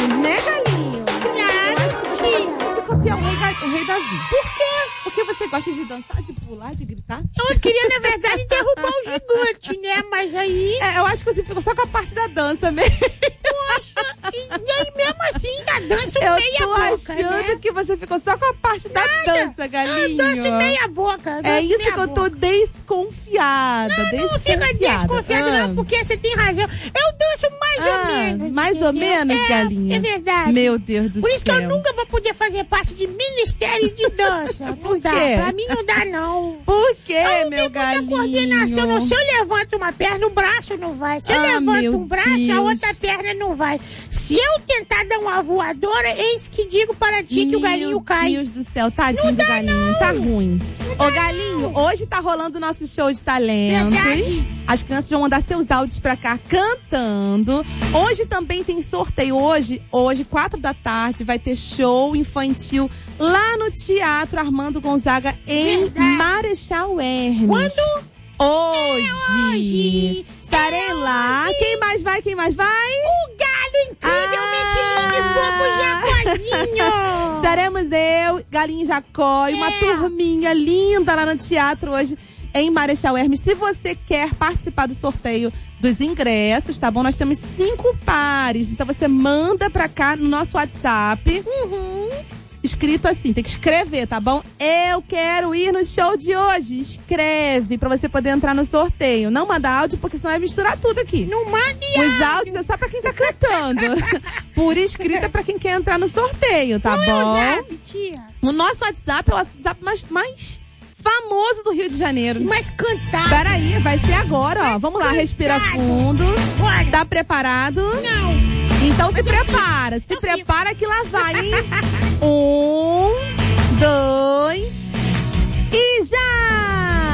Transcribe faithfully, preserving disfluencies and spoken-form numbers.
né, galinho? Claro, Eu acho que você tia. gosta de copiar o rei, Ga- o rei Davi. Por quê? Porque você gosta de dançar, de pular, de gritar. Eu queria, na verdade, derrubar o gigante, né? Mas aí... É, eu acho que você ficou só com a parte da dança mesmo. Poxa, e, e aí mesmo assim, a dança Eu meia tô boca, achando né? que você ficou só com a parte da dança, galinho. Eu danço meia boca. É danço isso meia que eu tô boca. desconfiada. Não, não fica desconfiada. desconfiado Ah. não, porque você tem razão. Eu danço mais Ah, ou menos. mais ou entendeu? menos, é, galinha? É verdade. Meu Deus do Por isso céu. que eu nunca vou poder fazer parte de ministério de dança. Por Não dá. quê? Pra mim não dá, não. Por quê, Eu não meu tenho muita coordenação. galinho? Não. Se eu levanto uma perna, o braço não vai. Se eu Ah, meu levanto um braço, a Deus. outra perna não vai. Se eu tentar dar uma voadora, eis que digo para ti que o galinho cai. Meu Deus do céu, tadinho do galinho, tá ruim. Ô, galinho, hoje tá rolando o nosso show de talentos. Verdade. As crianças vão mandar seus áudios pra cá cantando. Hoje também tem sorteio. Hoje, hoje, quatro da tarde, vai ter show infantil lá no Teatro Armando Gonzaga, em Verdade. Marechal Hermes. Quando? Hoje. É hoje. Estarei É lá. hoje. Quem mais vai? Quem mais vai? O galo incrivelmente lindo e fofo Jacozinho. Estaremos eu, Galinho Jacó e uma É. turminha linda lá no teatro hoje em Marechal Hermes. Se você quer participar do sorteio dos ingressos, tá bom? Nós temos cinco pares. Então você manda pra cá no nosso WhatsApp. Uhum. Escrito assim, tem que escrever, tá bom? Eu quero ir no show de hoje. Escreve pra você poder entrar no sorteio. Não manda áudio, porque senão vai misturar tudo aqui. Não mande Os áudios é só pra quem tá cantando. Por escrito é pra quem quer entrar no sorteio, tá Não bom? é o zap, tia. O nosso WhatsApp é o WhatsApp mais, mais famoso do Rio de Janeiro. Mas cantar. Peraí, vai ser agora, ó. Vamos lá, respira fundo. Bora. Tá preparado? Não. Então se Mas eu prepara. Se Eu prepara que lá vai, hein? Um.